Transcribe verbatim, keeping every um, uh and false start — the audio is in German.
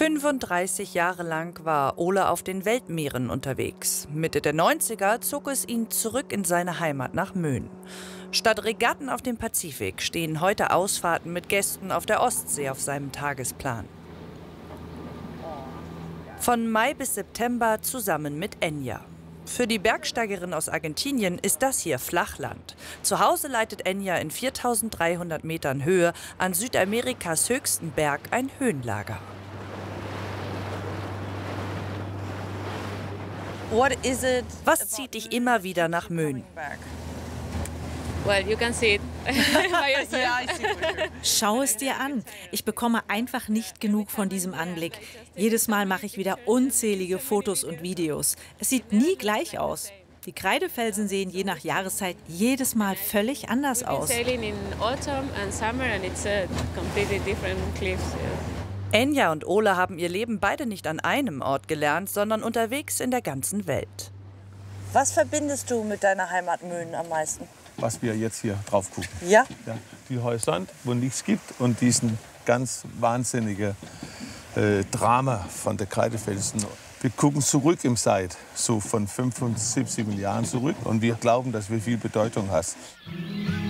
fünfunddreißig Jahre lang war Ole auf den Weltmeeren unterwegs. Mitte der neunziger zog es ihn zurück in seine Heimat nach Möhn. Statt Regatten auf dem Pazifik stehen heute Ausfahrten mit Gästen auf der Ostsee auf seinem Tagesplan. Von Mai bis September zusammen mit Enya. Für die Bergsteigerin aus Argentinien ist das hier Flachland. Zu Hause leitet Enya in viertausenddreihundert Metern Höhe an Südamerikas höchsten Berg ein Höhenlager. Was zieht dich immer wieder nach Möhn? Schau es dir an. Ich bekomme einfach nicht genug von diesem Anblick. Jedes Mal mache ich wieder unzählige Fotos und Videos. Es sieht nie gleich aus. Die Kreidefelsen sehen je nach Jahreszeit jedes Mal völlig anders aus. Enya und Ole haben ihr Leben beide nicht an einem Ort gelernt, sondern unterwegs in der ganzen Welt. Was verbindest du mit deiner Heimat Möhn am meisten? Was wir jetzt hier drauf gucken. Ja? Ja, die Horizont, wo nichts gibt, und diesen ganz wahnsinnigen äh, Drama von der Kreidefelsen. Wir gucken zurück im Zeit, so von fünfundsiebzig Milliarden zurück, und wir glauben, dass wir viel Bedeutung haben.